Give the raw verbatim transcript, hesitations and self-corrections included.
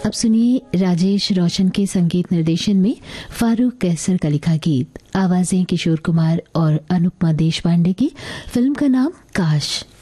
अब सुनिए राजेश रोशन के संगीत निर्देशन में फारूक कैसर का लिखा गीत। आवाजें किशोर कुमार और अनुपमा देशपांडे की। फिल्म का नाम काश।